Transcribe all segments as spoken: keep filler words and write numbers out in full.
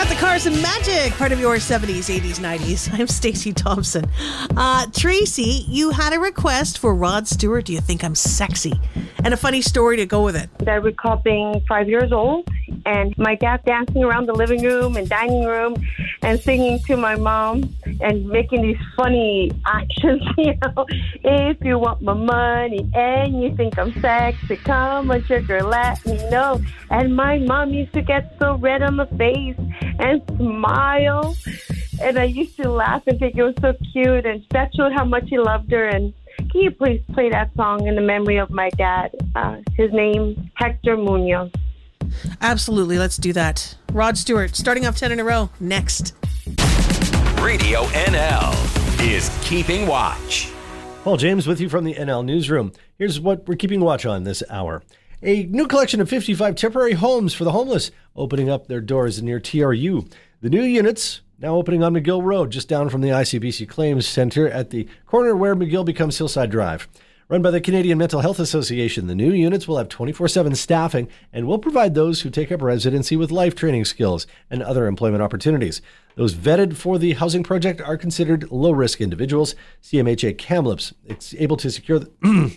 got the Cars and Magic, part of your seventies, eighties, nineties. I'm Stacey Thompson. Uh, Tracy, you had a request for Rod Stewart, Do You Think I'm Sexy? And a funny story to go with it. I recall being five years old and my dad dancing around the living room and dining room and singing to my mom and making these funny actions, you know. If you want my money and you think I'm sexy, come on, sugar, let me know. And my mom used to get so red on the face and smile. And I used to laugh and think it was so cute, and that showed how much he loved her. And can you please play that song in the memory of my dad? Uh, his name, Hector Munoz. Absolutely. Let's do that. Rod Stewart, starting off ten in a row. Next. Radio N L is Keeping Watch. Paul James with you from the N L Newsroom. Here's what we're keeping watch on this hour. A new collection of fifty-five temporary homes for the homeless opening up their doors near T R U. The new units now opening on McGill Road, just down from the I C B C Claims Center at the corner where McGill becomes Hillside Drive. Run by the Canadian Mental Health Association, the new units will have twenty-four seven staffing and will provide those who take up residency with life training skills and other employment opportunities. Those vetted for the housing project are considered low-risk individuals. C M H A Kamloops is able to secure the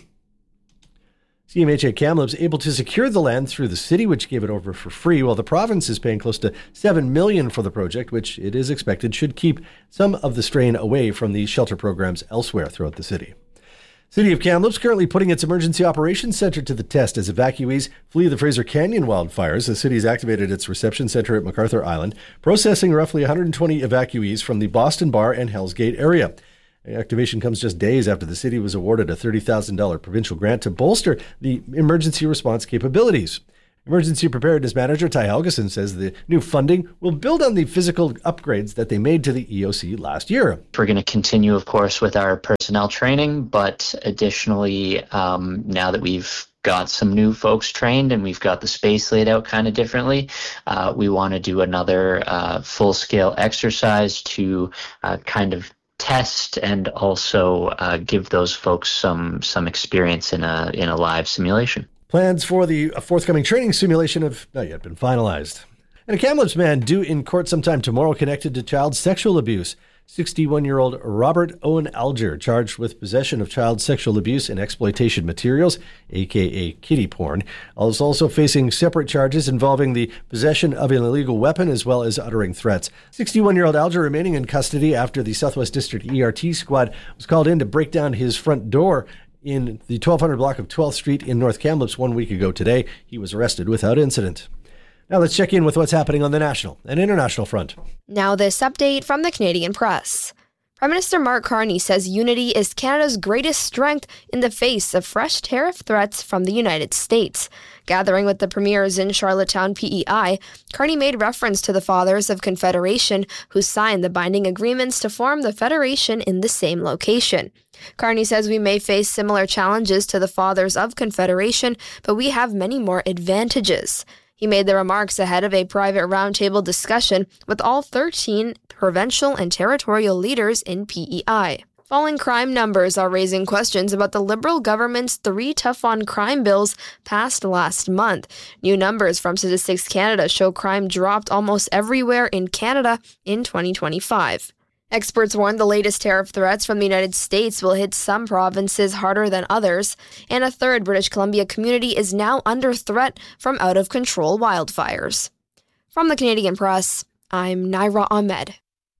C M H A Kamloops able to secure the land through the city, which gave it over for free, while the province is paying close to seven million dollars for the project, which it is expected should keep some of the strain away from the shelter programs elsewhere throughout the city. City of Kamloops currently putting its emergency operations center to the test as evacuees flee the Fraser Canyon wildfires. The city's activated its reception center at MacArthur Island, processing roughly one hundred twenty evacuees from the Boston Bar and Hell's Gate area. The activation comes just days after the city was awarded a thirty thousand dollars provincial grant to bolster the emergency response capabilities. Emergency Preparedness Manager Ty Helgeson says the new funding will build on the physical upgrades that they made to the E O C last year. We're going to continue, of course, with our personnel training, but additionally, um, now that we've got some new folks trained and we've got the space laid out kind of differently, uh, we want to do another uh, full-scale exercise to uh, kind of test and also uh, give those folks some some experience in a in a live simulation. Plans for the forthcoming training simulation have not yet been finalized. And a Kamloops man due in court sometime tomorrow connected to child sexual abuse. sixty-one-year-old Robert Owen Alger, charged with possession of child sexual abuse and exploitation materials, a k a kiddie porn, is also facing separate charges involving the possession of an illegal weapon as well as uttering threats. sixty-one-year-old Alger remaining in custody after the Southwest District E R T squad was called in to break down his front door in the twelve hundred block of twelfth Street in North Kamloops one week ago today. He was arrested without incident. Now let's check in with what's happening on the national and international front. Now this update from the Canadian Press. Prime Minister Mark Carney says unity is Canada's greatest strength in the face of fresh tariff threats from the United States. Gathering with the premiers in Charlottetown, P E I, Carney made reference to the Fathers of Confederation who signed the binding agreements to form the Federation in the same location. Carney says we may face similar challenges to the Fathers of Confederation, but we have many more advantages. He made the remarks ahead of a private roundtable discussion with all thirteen provincial and territorial leaders in P E I. Falling crime numbers are raising questions about the Liberal government's three tough-on-crime bills passed last month. New numbers from Statistics Canada show crime dropped almost everywhere in Canada in twenty twenty-five. Experts warn the latest tariff threats from the United States will hit some provinces harder than others, and a third British Columbia community is now under threat from out-of-control wildfires. From the Canadian Press, I'm Naira Ahmed.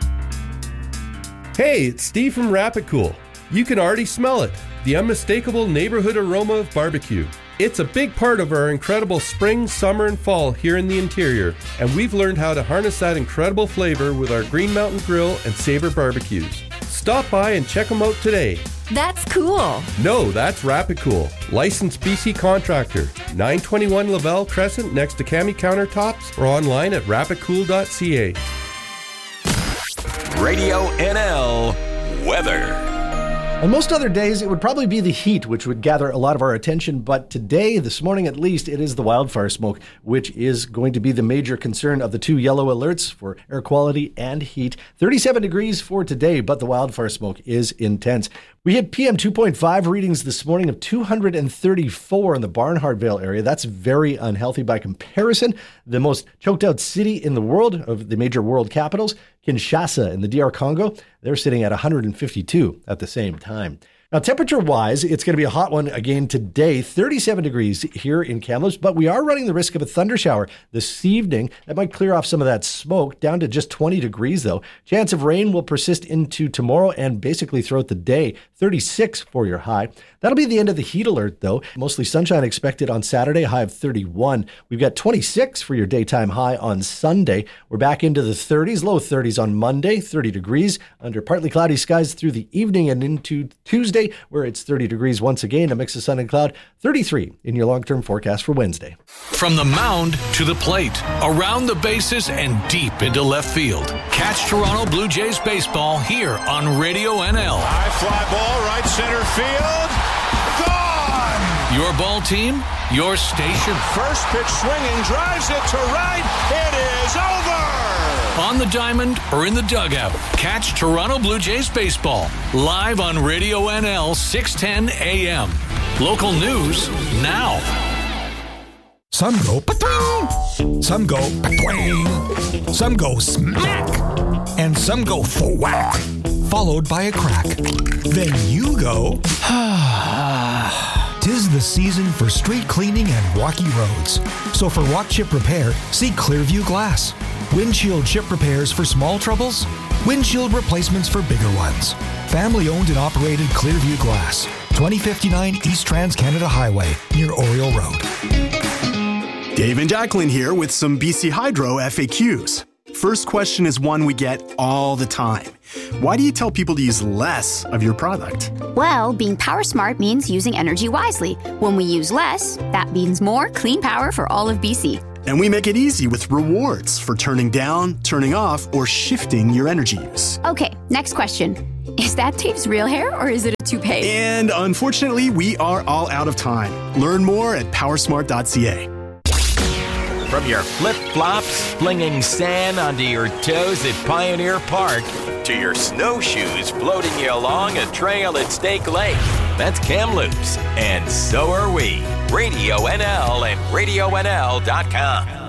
Hey, it's Steve from Rapid Cool. You can already smell it, the unmistakable neighborhood aroma of barbecue. It's a big part of our incredible spring, summer, and fall here in the interior, and we've learned how to harness that incredible flavor with our Green Mountain Grill and Sabre barbecues. Stop by and check them out today. That's cool. No, that's Rapid Cool. Licensed B C contractor. nine twenty-one Lavelle Crescent next to Cami Countertops or online at rapid cool dot c a. Radio N L weather. On most other days, it would probably be the heat which would gather a lot of our attention, but today, this morning at least, it is the wildfire smoke, which is going to be the major concern of the two yellow alerts for air quality and heat. thirty-seven degrees for today, but the wildfire smoke is intense. We hit P M two point five readings this morning of two hundred thirty-four in the Barnhartvale area. That's very unhealthy by comparison. The most choked out city in the world, of the major world capitals, Kinshasa in the D R Congo, they're sitting at one hundred fifty-two at the same time. Now, temperature-wise, it's going to be a hot one again today, thirty-seven degrees here in Kamloops, but we are running the risk of a thunder shower this evening. That might clear off some of that smoke, down to just twenty degrees, though. Chance of rain will persist into tomorrow and basically throughout the day, thirty-six for your high. That'll be the end of the heat alert, though. Mostly sunshine expected on Saturday, high of thirty-one. We've got twenty-six for your daytime high on Sunday. We're back into the thirties, low thirties on Monday, thirty degrees, under partly cloudy skies through the evening and into Tuesday, where it's thirty degrees once again, a mix of sun and cloud, thirty-three in your long-term forecast for Wednesday. From the mound to the plate, around the bases and deep into left field. Catch Toronto Blue Jays baseball here on Radio N L. High fly ball, right center field. Gone! Your ball team, your station. First pitch swinging, drives it to right. It is over! On the diamond or in the dugout, catch Toronto Blue Jays baseball live on Radio N L six ten A M. Local news now. Some go pa-twing, some go pa-twing, some go smack, and some go thwack, followed by a crack. Then you go, ah. 'Tis the season for street cleaning and walkie roads. So for walk chip repair, see Clearview Glass. Windshield chip repairs for small troubles, windshield replacements for bigger ones. Family owned and operated Clearview Glass, twenty fifty-nine East Trans-Canada Highway, near Oriole Road. Dave and Jacqueline here with some B C Hydro F A Qs. First question is one we get all the time. Why do you tell people to use less of your product? Well, being power smart means using energy wisely. When we use less, that means more clean power for all of B C. And we make it easy with rewards for turning down, turning off, or shifting your energy use. Okay, next question. Is that Dave's real hair or is it a toupee? And unfortunately, we are all out of time. Learn more at powersmart dot c a. From your flip-flops flinging sand onto your toes at Pioneer Park to your snowshoes floating you along a trail at Stake Lake, that's Kamloops, and so are we. Radio N L and radio N L dot com.